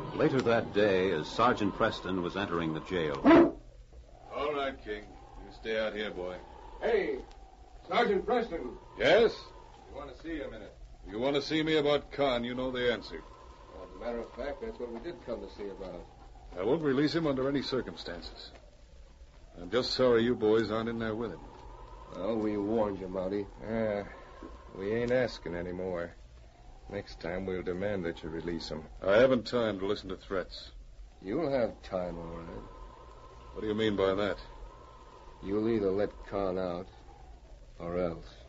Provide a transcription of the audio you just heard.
Later that day, as Sergeant Preston was entering the jail. All right, King. You stay out here, boy. Hey, Sergeant Preston. Yes? You want to see you a minute? You want to see me about Khan, you know the answer. Well, as a matter of fact, that's what we did come to see about. I won't release him under any circumstances. I'm just sorry you boys aren't in there with him. Well, we warned you, Mountie. We ain't asking anymore. Next time we'll demand that you release him. I haven't time to listen to threats. You'll have time, all right. What do you mean by that? You'll either let Khan out or else.